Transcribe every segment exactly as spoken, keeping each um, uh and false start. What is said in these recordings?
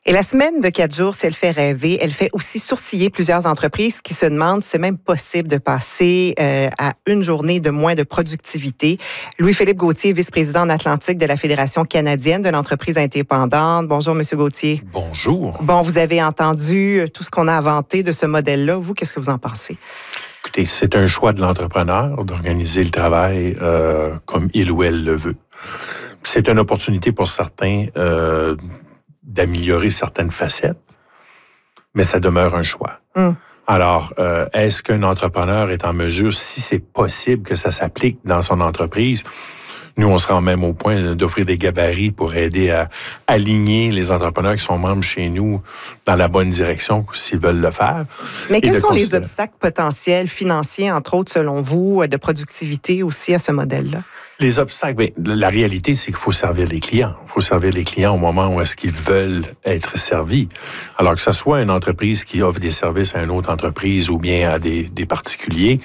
Et la semaine de quatre jours, si elle fait rêver, elle fait aussi sourciller plusieurs entreprises qui se demandent si c'est même possible de passer euh, à une journée de moins de productivité. Louis-Philippe Gauthier, vice-président en Atlantique de la Fédération canadienne de l'entreprise indépendante. Bonjour, Monsieur Gauthier. Bonjour. Bon, vous avez entendu tout ce qu'on a inventé de ce modèle-là. Vous, qu'est-ce que vous en pensez? Écoutez, c'est un choix de l'entrepreneur d'organiser le travail euh, comme il ou elle le veut. C'est une opportunité pour certains euh, d'améliorer certaines facettes, mais ça demeure un choix. Mm. Alors, euh, est-ce qu'un entrepreneur est en mesure, si c'est possible que ça s'applique dans son entreprise? Nous, on se rend même au point d'offrir des gabarits pour aider à aligner les entrepreneurs qui sont membres chez nous dans la bonne direction s'ils veulent le faire. Mais quels sont les obstacles potentiels financiers, entre autres, selon vous, de productivité aussi à ce modèle-là? Les obstacles, bien, la réalité, c'est qu'il faut servir les clients. Il faut servir les clients au moment où est-ce qu'ils veulent être servis. Alors que ce soit une entreprise qui offre des services à une autre entreprise ou bien à des, des particuliers,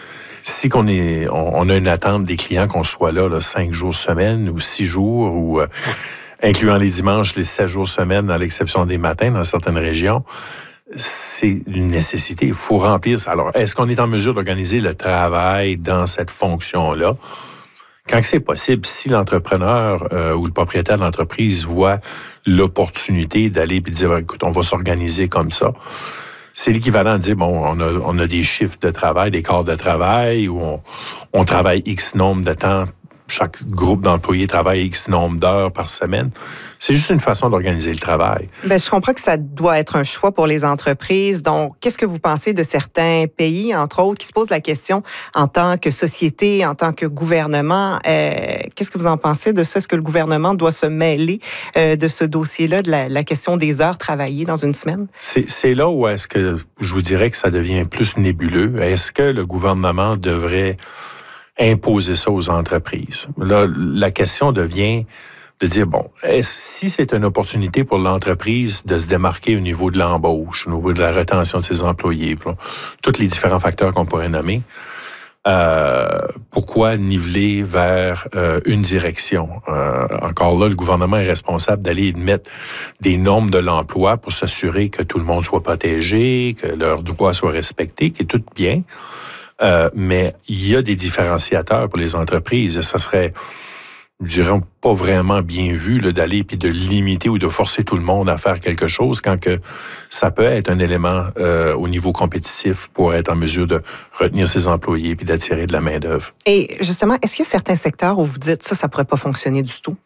si qu'on est, on, on a une attente des clients qu'on soit là, là cinq jours semaine ou six jours, ou euh, incluant les dimanches, les sept jours semaine, à l'exception des matins dans certaines régions, c'est une nécessité. Il faut remplir ça. Alors, est-ce qu'on est en mesure d'organiser le travail dans cette fonction-là? Quand c'est possible, si l'entrepreneur euh, ou le propriétaire de l'entreprise voit l'opportunité d'aller et de dire, écoute, on va s'organiser comme ça, c'est l'équivalent de dire, bon, on a, on a des chiffres de travail, des quarts de travail, où on, on travaille X nombre de temps, chaque groupe d'employés travaille X nombre d'heures par semaine. C'est juste une façon d'organiser le travail. Bien, je comprends que ça doit être un choix pour les entreprises. Donc, qu'est-ce que vous pensez de certains pays, entre autres, qui se posent la question en tant que société, en tant que gouvernement? Euh, qu'est-ce que vous en pensez de ça? Est-ce que le gouvernement doit se mêler euh, de ce dossier-là, de la, la question des heures travaillées dans une semaine? C'est, c'est là où est-ce que je vous dirais que ça devient plus nébuleux. Est-ce que le gouvernement devrait imposer ça aux entreprises? Là, la question devient de dire, bon, est-ce, si c'est une opportunité pour l'entreprise de se démarquer au niveau de l'embauche, au niveau de la rétention de ses employés, tous les différents facteurs qu'on pourrait nommer, euh, pourquoi niveler vers euh, une direction? Euh, encore là, le gouvernement est responsable d'aller mettre des normes de l'emploi pour s'assurer que tout le monde soit protégé, que leurs droits soient respectés, qui est tout bien. Euh, mais il y a des différenciateurs pour les entreprises. Et ça serait, je dirais, pas vraiment bien vu là, d'aller puis de limiter ou de forcer tout le monde à faire quelque chose quand que ça peut être un élément euh, au niveau compétitif pour être en mesure de retenir ses employés puis d'attirer de la main-d'œuvre. Et justement, est-ce qu'il y a certains secteurs où vous dites ça, ça pourrait pas fonctionner du tout?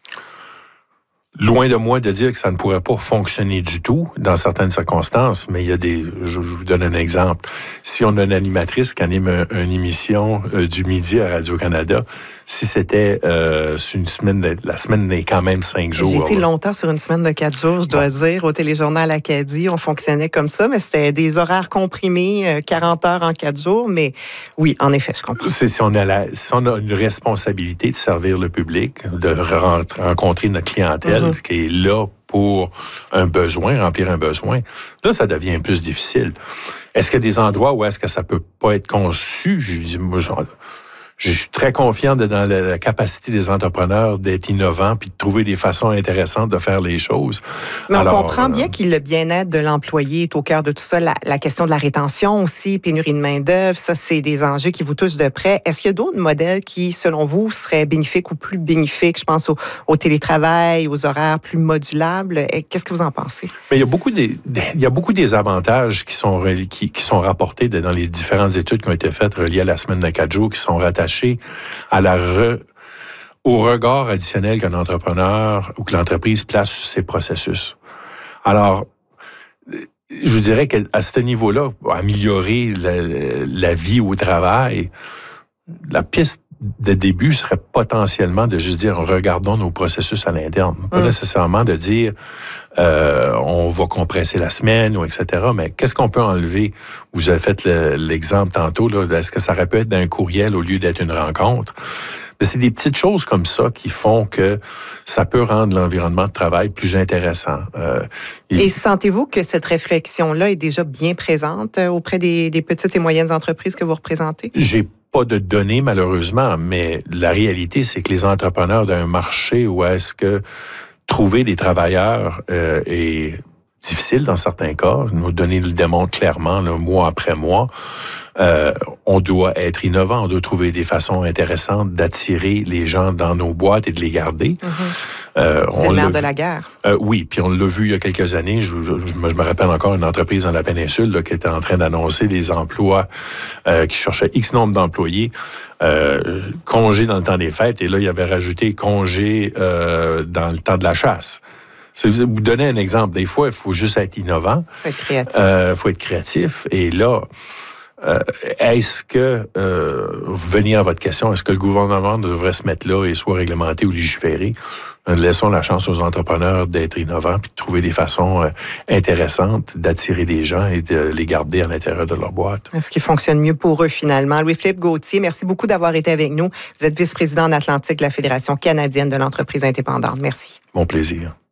Loin de moi de dire que ça ne pourrait pas fonctionner du tout dans certaines circonstances, mais il y a des... Je, je vous donne un exemple. Si on a une animatrice qui anime un, une émission euh, du midi à Radio-Canada, si c'était euh, sur une semaine, la semaine est quand même cinq jours. J'ai été longtemps sur une semaine de quatre jours, je dois bon. dire. Au Téléjournal Acadie, on fonctionnait comme ça, mais c'était des horaires comprimés, quarante heures en quatre jours. Mais oui, en effet, je comprends. C'est, si, on a la, si on a une responsabilité de servir le public, de rencontrer notre clientèle, mm-hmm. qui est là pour un besoin, remplir un besoin, là, ça devient plus difficile. Est-ce qu'il y a des endroits où est-ce que ça peut pas être conçu? Je dis, moi, je, je suis très confiant de, dans la, la capacité des entrepreneurs d'être innovants puis de trouver des façons intéressantes de faire les choses. Mais on Alors, comprend bien euh, que le bien-être de l'employé est au cœur de tout ça. La, la question de la rétention aussi, pénurie de main-d'œuvre, ça, c'est des enjeux qui vous touchent de près. Est-ce qu'il y a d'autres modèles qui, selon vous, seraient bénéfiques ou plus bénéfiques? Je pense au, au télétravail, aux horaires plus modulables. Qu'est-ce que vous en pensez? Mais il y a beaucoup des, il y a beaucoup des avantages qui sont, qui, qui sont rapportés dans les différentes études qui ont été faites reliées à la semaine de quatre jours, qui sont rattachées à la re, au regard additionnel qu'un entrepreneur ou que l'entreprise place sur ses processus. Alors, je vous dirais qu'à ce niveau-là, améliorer la, la vie au travail, la piste de début serait potentiellement de juste dire regardons nos processus à l'interne. Pas mmh. nécessairement de dire euh, on va compresser la semaine ou et cetera. Mais qu'est-ce qu'on peut enlever? Vous avez fait le, l'exemple tantôt, là, est-ce que ça aurait pu être d'un courriel au lieu d'être une rencontre? Mais c'est des petites choses comme ça qui font que ça peut rendre l'environnement de travail plus intéressant. Euh, il... Et sentez-vous que cette réflexion-là est déjà bien présente auprès des, des petites et moyennes entreprises que vous représentez? J'ai pas de données, malheureusement, mais la réalité, c'est que les entrepreneurs d'un marché où est-ce que trouver des travailleurs euh, est difficile dans certains cas. Nos données le démontrent clairement, là, mois après mois. Euh, on doit être innovant, on doit trouver des façons intéressantes d'attirer les gens dans nos boîtes et de les garder. Mm-hmm. Euh, C'est le nerf de la guerre. Euh, oui, puis on l'a vu il y a quelques années. Je, je, je me rappelle encore une entreprise dans la péninsule là, qui était en train d'annoncer des emplois, euh, qui cherchait X nombre d'employés, euh, congés dans le temps des fêtes, et là, il avait rajouté congés euh, dans le temps de la chasse. C'est, vous donner un exemple. Des fois, il faut juste être innovant. Il faut être créatif. Euh, faut être créatif. Et là, Euh, est-ce que, euh, venir à votre question, est-ce que le gouvernement devrait se mettre là et soit réglementer ou légiférer? Laissons la chance aux entrepreneurs d'être innovants puis de trouver des façons euh, intéressantes d'attirer des gens et de les garder à l'intérieur de leur boîte. Est-ce qui fonctionne mieux pour eux, finalement? Louis-Philippe Gauthier, merci beaucoup d'avoir été avec nous. Vous êtes vice-président en Atlantique de la Fédération canadienne de l'entreprise indépendante. Merci. Mon plaisir.